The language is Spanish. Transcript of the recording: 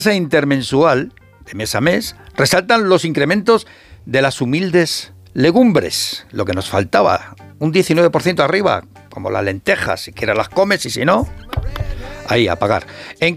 intermensual, de mes a mes, resaltan los incrementos de las humildes legumbres, lo que nos faltaba, un 19% arriba, como las lentejas, si quieres las comes y si no, ahí a pagar. En